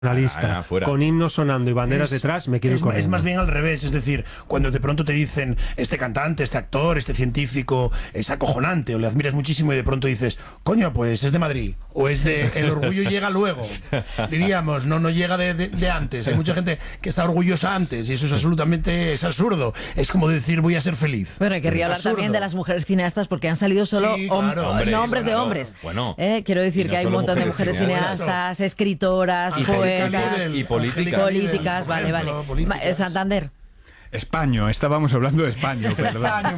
lista, con himnos sonando y banderas detrás, me quiero ir corriendo. Es más bien al revés, es decir, cuando de pronto te dicen este cantante, este actor, este científico es acojonante o le admiras muchísimo y de pronto dices, coño, pues es de Madrid o es de... El orgullo llega luego, diríamos, no llega de antes. Hay mucha gente que está orgullosa antes y eso es absolutamente absurdo. Es como decir voy a ser feliz. Bueno, querría hablar también de las mujeres cineastas porque han salido solo nombres de hombres. Bueno, quiero decir que hay un montón de mujeres cineastas, escritoras, poetas y políticas. Vale. Santander. España, estábamos hablando de España, perdón.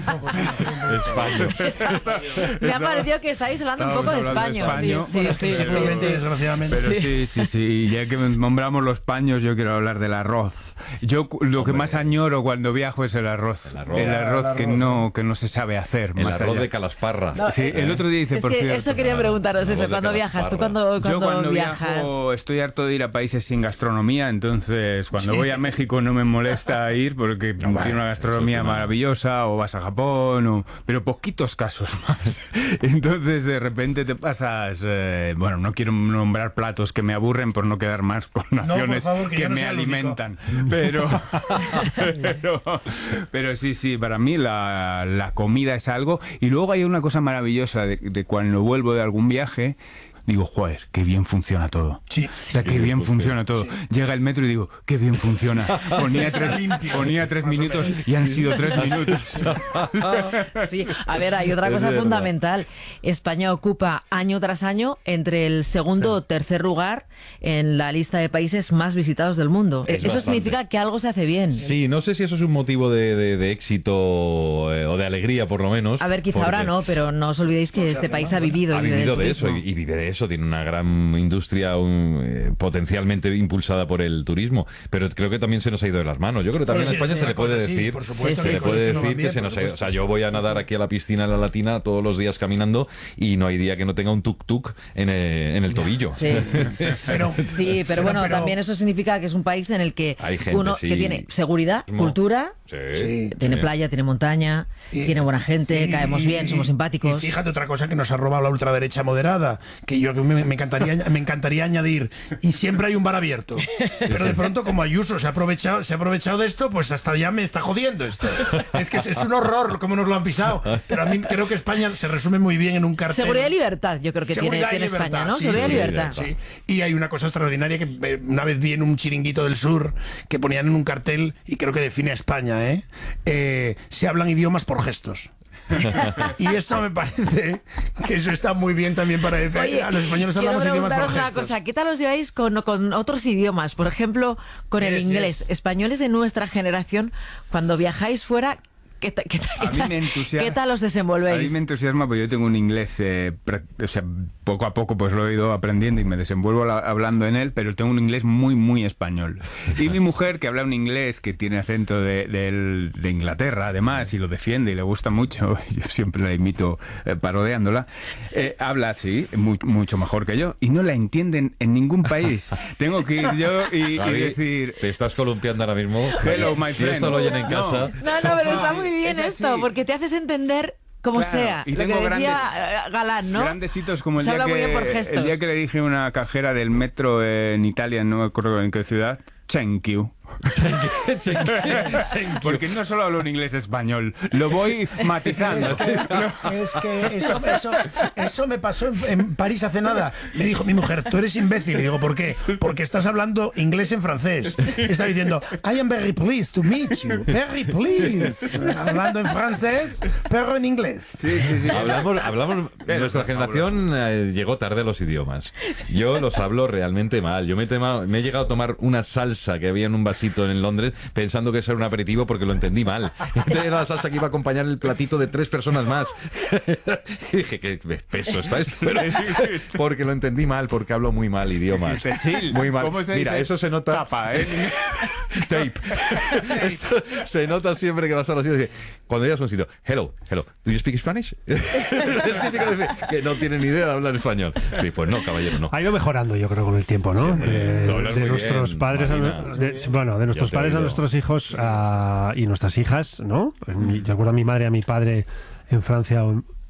Me ha parecido que estáis hablando un poco de España. Desgraciadamente. Pero sí, ya que nombramos los paños, yo quiero hablar del arroz. Yo lo que más añoro cuando viajo es el arroz. El arroz que no se sabe hacer. El arroz de Calasparra. No, sí, el otro día hice, por cierto. Eso quería preguntaros, eso, cuando viajas. ¿Tú cuando viajas? Viajo, estoy harto de ir a países sin gastronomía, entonces cuando voy a México no me molesta ir porque tiene una gastronomía maravillosa, o vas a Japón, pero poquitos casos más. Entonces de repente te pasas, no quiero nombrar platos que me aburren por no quedar más con naciones que me alimentan, pero sí, para mí la comida es algo. Y luego hay una cosa maravillosa de cuando vuelvo de algún viaje. Digo, joder, qué bien funciona todo. Sí. O sea, qué bien funciona todo. Llega el metro y digo, qué bien funciona. Ponía 3 minutos y han sido 3 minutos. Sí, a ver, hay otra cosa fundamental. España ocupa año tras año entre el segundo o tercer lugar en la lista de países más visitados del mundo. Eso significa que algo se hace bien. Sí, no sé si eso es un motivo de éxito o de alegría, por lo menos. A ver, quizá ahora no, pero no os olvidéis que este país ha vivido de eso y vive de eso, tiene una gran industria potencialmente impulsada por el turismo, pero creo que también se nos ha ido de las manos. Yo creo que también en España se le puede decir, que se nos ha ido. O sea, yo voy a nadar aquí a la piscina de la Latina todos los días caminando y no hay día que no tenga un tuk-tuk en el tobillo. Pero bueno, también eso significa que es un país en el que que tiene seguridad, cultura, tiene playa, tiene montaña, tiene buena gente, caemos bien, somos simpáticos. Y fíjate otra cosa que nos ha robado la ultraderecha moderada, que yo me encantaría añadir, y siempre hay un bar abierto. Pero de pronto, como Ayuso se ha aprovechado de esto, pues hasta ya me está jodiendo esto. Es que es un horror como nos lo han pisado. Pero a mí creo que España se resume muy bien en un cartel. Seguridad y libertad, yo creo que tiene España, ¿no? Seguridad y libertad. Sí. Y hay una cosa extraordinaria que una vez vi en un chiringuito del sur que ponían en un cartel, y creo que define a España, se hablan idiomas por gestos. Y esto me parece que eso está muy bien también para decir. Oye, a los españoles hablamos idiomas por gestos. Una cosa, ¿qué tal os lleváis con otros idiomas? Por ejemplo, con el inglés. Españoles de nuestra generación, cuando viajáis fuera, ¿qué tal os desenvolvéis? A mí me entusiasma porque yo tengo un inglés, poco a poco pues lo he ido aprendiendo y me desenvuelvo hablando en él, pero tengo un inglés muy, muy español. Y mi mujer, que habla un inglés que tiene acento de Inglaterra, además, y lo defiende y le gusta mucho, yo siempre la imito parodiándola, habla así, mucho mejor que yo, y no la entienden en ningún país. Tengo que ir yo y decir... Te estás columpiando ahora mismo. Hello, my friend. Si esto lo oyen en casa... No, pero está muy bien esto, porque te haces entender como sea. Y tengo Galán, ¿no? Grandes hitos como el día que le dije a una cajera del metro en Italia, no me acuerdo en qué ciudad, thank you. Porque no solo hablo en inglés español, lo voy matizando. Es que eso me pasó en París hace nada. Me dijo mi mujer, tú eres imbécil. Y digo, ¿por qué? Porque estás hablando inglés en francés. Está diciendo, I am very pleased to meet you. Very pleased. Hablando en francés, pero en inglés. Sí. Hablamos nuestra generación llegó tarde a los idiomas. Yo los hablo realmente mal. Yo me he llegado a tomar una salsa que había en un vasito en Londres pensando que eso era un aperitivo porque lo entendí mal. Entonces era la salsa que iba a acompañar el platito de 3 personas más. Y dije, qué peso está esto. Porque lo entendí mal, porque hablo muy mal idiomas. Muy mal. Mira, eso se nota. Tapa, Tape. Eso se nota siempre que vas a los sitios. Cuando llegas a un sitio, hello, ¿do you speak Spanish? Que no tienen ni idea de hablar español. Y pues no, caballero, no. Ha ido mejorando, yo creo, con el tiempo, ¿no? De nuestros padres de nuestros padres a nuestros hijos y nuestras hijas, ¿no? Yo recuerdo a mi madre y a mi padre en Francia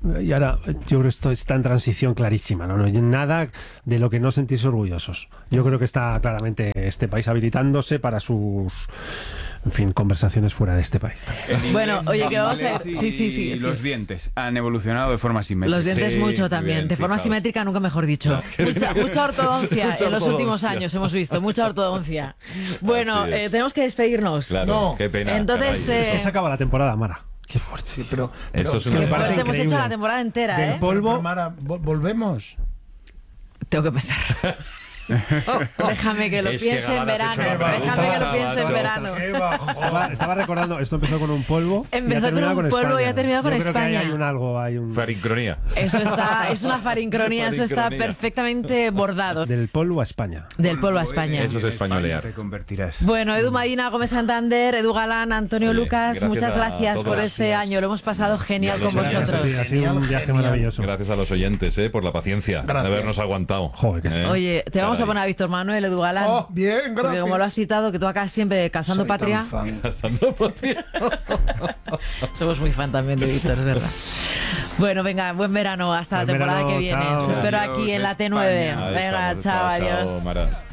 y ahora yo creo que esto está en transición clarísima, ¿no? No hay nada de lo que no sentirse orgullosos. Yo creo que está claramente este país habilitándose para sus, en fin, conversaciones fuera de este país también. Bueno, oye, que vamos a... Sí, los dientes han evolucionado de forma simétrica. Los dientes mucho también, bien, de forma fijaos. simétrica nunca mejor dicho. Mucha ortodoncia en los últimos años hemos visto, mucha ortodoncia. Bueno, tenemos que despedirnos. Claro, No. qué pena. Entonces, caray. Es que se acaba la temporada, Mara. Qué fuerte. Sí, pero Eso es que una me parece Fuerte, hemos increíble. hecho la temporada entera, Del ¿eh? polvo. Mara, volvemos. Tengo que pensar. Déjame que lo Es que piense en Galán has verano. hecho una Déjame que lo putada, piense en macho. verano. Qué bajo. Estaba recordando, esto empezó con un polvo. Empezó y ha con terminado un polvo y ha España. terminado con Yo creo que ahí España. hay un algo, hay un... Farincronía. Eso está, es una farincronía, eso está Farincronía. perfectamente bordado. Del polvo a España. Del polvo a España. Eso es españolear. Te convertirás. Bueno, Edu Medina, Gómez Santander, Edu Galán, Antonio Oye, Lucas, gracias muchas a gracias todos. por este año. Lo hemos pasado genial Y a con los oyentes. vosotros. Ha sido un viaje Genial. maravilloso. Gracias a los oyentes, por la paciencia Gracias. de habernos aguantado. Joder, que sí. Oye, te vamos a Caray. poner a Víctor Manuel, Edu Galán. Oh, bien, gracias. Porque como lo has citado, que tú acá siempre calzando Soy patria, tan fan. somos muy fan también de Víctor, es verdad. Bueno, venga, buen verano, hasta la Buen temporada verano, que viene. chao. Os espero Adiós, aquí en la España. T9. Ahí Venga, estamos, chao, adiós. Mara.